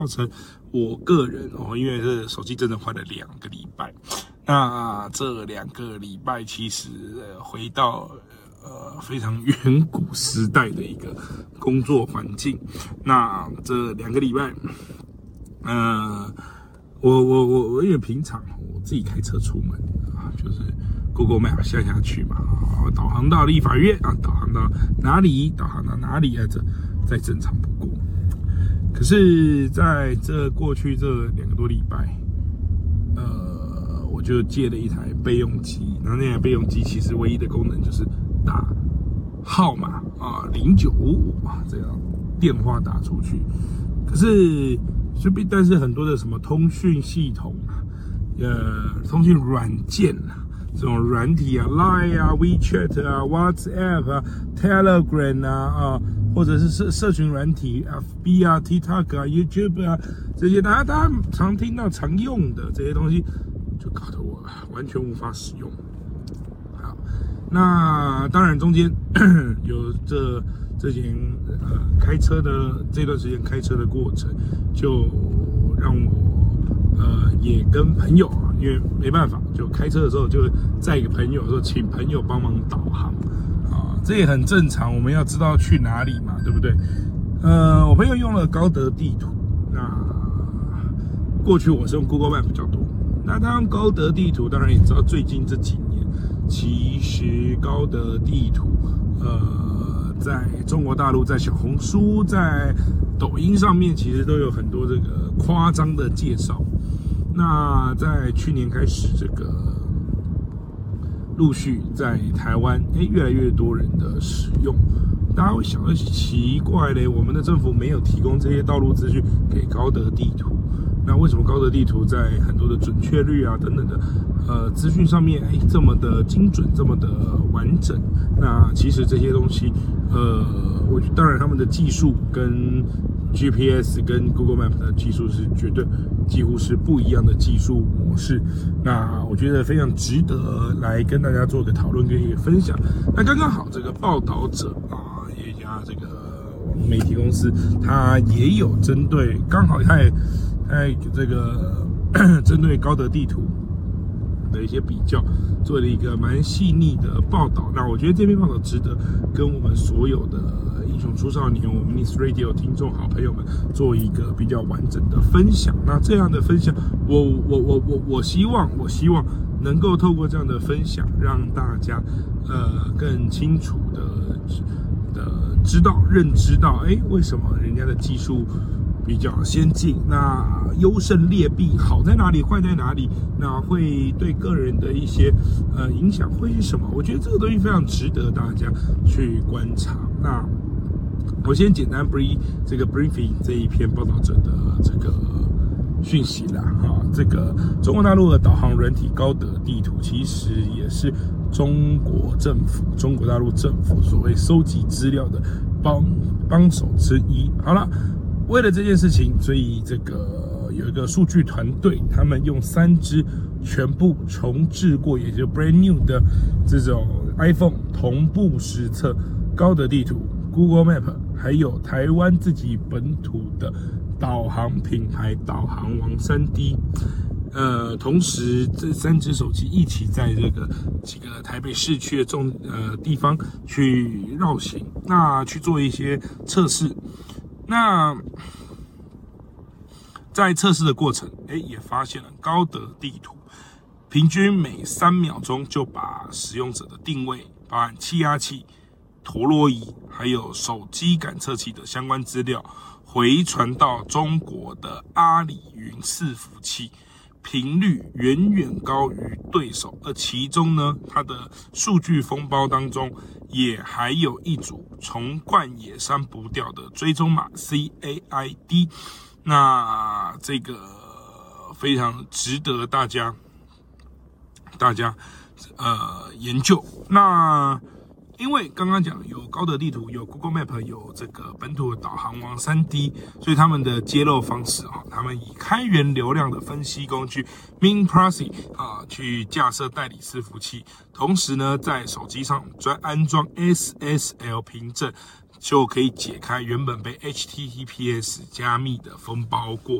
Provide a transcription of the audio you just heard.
造成我个人因为这手机真的坏了2个礼拜。那这2个礼拜其实回到非常远古时代的一个工作环境。那这2个礼拜，我因为平常我自己开车出门啊，就是 Google Map 下去嘛，导航到立法院啊，导航到哪里，导航到哪里啊，这再正常不过。可是在这过去这2个多礼拜，我就借了一台备用机，然后那台备用机其实唯一的功能就是打号码啊，0955啊，这样电话打出去。可是但是很多的什么通讯系统啊，通讯软件啊，这种软体啊 ，Line 啊 ，WeChat 啊 ，WhatsApp 啊 ，Telegram 啊，或者是社群软体 ，FB 啊 ，TikTok 啊 ，YouTube 啊，这些大家常听到、常用的这些东西，就搞得我完全无法使用。好，那当然中间有这件开车的这段时间开车的过程，就让我也跟朋友啊，因为没办法，就开车的时候就载一个朋友，说请朋友帮忙导航啊，这也很正常，我们要知道去哪里嘛，对不对？我朋友用了高德地图，那过去我是用 Google Map 比较多，那他用高德地图，当然也知道最近这几年，其实高德地图在中国大陆，在小红书，在抖音上面，其实都有很多这个夸张的介绍。那在去年开始，这个陆续在台湾，越来越多人的使用。大家会想到奇怪嘞，我们的政府没有提供这些道路资讯给高德地图，那为什么高德地图在很多的准确率啊等等的资讯上面这么的精准，这么的完整？那其实这些东西我觉得当然他们的技术跟 GPS 跟 Google Map 的技术是绝对几乎是不一样的技术模式。那我觉得非常值得来跟大家做个讨论跟一个分享。那刚刚好这个报道者啊，一家这个媒体公司，它也有针对，刚好它也这个针对高德地图的一些比较，做了一个蛮细腻的报道。那我觉得这篇报道值得跟我们所有的英雄出少年，我们 Nice Radio 听众好朋友们做一个比较完整的分享。那这样的分享，我希望能够透过这样的分享，让大家更清楚的认知到，为什么人家的技术比较先进，那优胜劣弊，好在哪里，坏在哪里，那会对个人的一些影响会是什么？我觉得这个东西非常值得大家去观察。那我先简单 briefing 这一篇报道者的这个讯息啦，这个中国大陆的导航软体高德地图，其实也是中国大陆政府所谓收集资料的帮手之一。好了。为了这件事情，所以这个有一个数据团队，他们用3支全部重置过，也就是 brand new 的这种 iPhone 同步实测高德地图、Google Map， 还有台湾自己本土的导航品牌导航王 3D。同时这3只手机一起在这个几个台北市区的地方去绕行，那去做一些测试。那在测试的过程，也发现了高德地图平均每3秒钟就把使用者的定位，包含气压器、陀螺仪，还有手机感测器的相关资料回传到中国的阿里云伺服器，频率远远高于对手。而其中呢，它的数据封包当中也还有一组虫贯野删不掉的追踪码 CAID， 那这个非常值得大家研究。那因为刚刚讲有高德地图，有 Google Map， 有这个本土的导航王 3D， 所以他们的揭露方式他们以开源流量的分析工具 MinProsy 去架设代理伺服器，同时呢在手机上安装 SSL 凭证， 就可以解开原本被 HTTPS 加密的封包过